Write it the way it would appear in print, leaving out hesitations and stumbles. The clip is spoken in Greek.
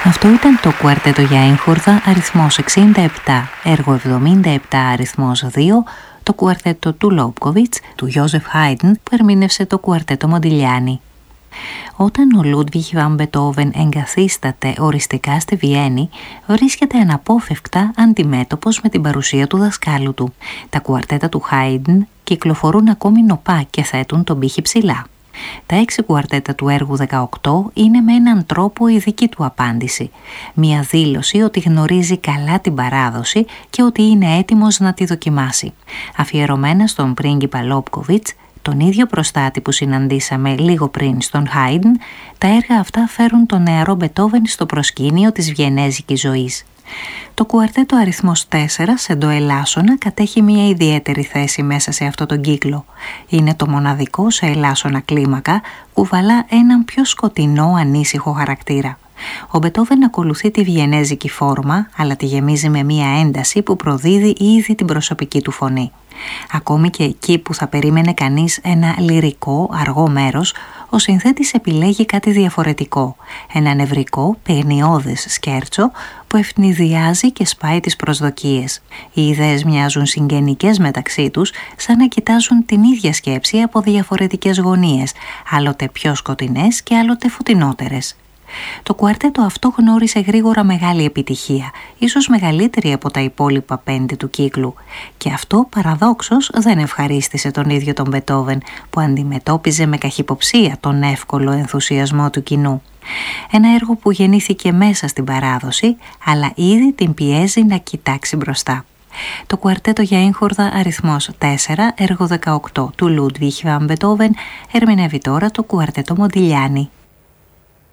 Αυτό ήταν το κουαρτέτο για έγχορδα αριθμός 67, έργο 77 αριθμός 2, το κουαρτέτο του Λόπκοβιτς, του Γιώζεφ Χάιντν, που ερμήνευσε το κουαρτέτο Μοντιλιάνι. Όταν ο Λούντβιχ βαν Μπετόβεν εγκαθίσταται οριστικά στη Βιέννη, βρίσκεται αναπόφευκτα αντιμέτωπος με την παρουσία του δασκάλου του. Τα κουαρτέτα του Χάιντν κυκλοφορούν ακόμη νοπά και θέτουν τον πύχη ψηλά. Τα 6 κουαρτέτα του έργου 18 είναι με έναν τρόπο η δική του απάντηση. Μια δήλωση ότι γνωρίζει καλά την παράδοση και ότι είναι έτοιμος να τη δοκιμάσει. Αφιερωμένα στον πρίγκιπα Λόπκοβιτς, τον ίδιο προστάτη που συναντήσαμε λίγο πριν στον Χάιντν, τα έργα αυτά φέρουν τον νεαρό Μπετόβεν στο προσκήνιο της βιενέζικης ζωής. Το κουαρτέτο αριθμός 4 σε ντο ελάσσονα κατέχει μια ιδιαίτερη θέση μέσα σε αυτό τον κύκλο. Είναι το μοναδικό σε ελάσσονα κλίμακα, κουβαλά έναν πιο σκοτεινό ανήσυχο χαρακτήρα. Ο Μπετόβεν ακολουθεί τη βιενέζικη φόρμα, αλλά τη γεμίζει με μια ένταση που προδίδει ήδη την προσωπική του φωνή. Ακόμη και εκεί που θα περίμενε κανείς ένα λυρικό, αργό μέρος, ο συνθέτης επιλέγει κάτι διαφορετικό, ένα νευρικό, παιγνιώδες σκέρτσο που ευνηδιάζει και σπάει τις προσδοκίες. Οι ιδέες μοιάζουν συγγενικές μεταξύ τους, σαν να κοιτάζουν την ίδια σκέψη από διαφορετικές γωνίες, άλλοτε πιο σκοτεινές και άλλοτε φωτεινότερες. Το κουαρτέτο αυτό γνώρισε γρήγορα μεγάλη επιτυχία, ίσως μεγαλύτερη από τα υπόλοιπα 5 του κύκλου. Και αυτό παραδόξως δεν ευχαρίστησε τον ίδιο τον Μπετόβεν, που αντιμετώπιζε με καχυποψία τον εύκολο ενθουσιασμό του κοινού. Ένα έργο που γεννήθηκε μέσα στην παράδοση, αλλά ήδη την πιέζει να κοιτάξει μπροστά. Το κουαρτέτο για έγχορδα αριθμός 4, έργο 18 του Λούντβιχ βαν Μπετόβεν, ερμηνεύει τώρα το κουαρτέτο Μοντιλιάνι.